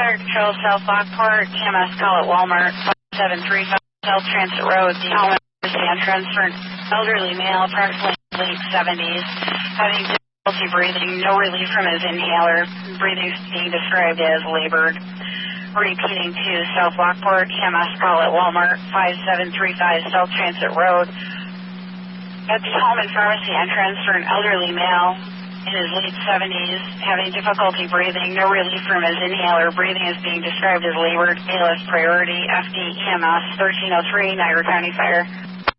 Fire Control, South Lockport, TMS call at Walmart, 5735 South Transit Road. The home emergency entrance for an elderly male, approximately late 70s, having difficulty breathing, no relief from his inhaler, breathing being described as labored. Repeating to South Lockport, TMS call at Walmart, 5735 South Transit Road. At the home and pharmacy entrance for an elderly male in his late 70s, having difficulty breathing, no relief from his inhaler, breathing is being described as labored, ALS priority, FD EMS 1303, Niagara County Fire.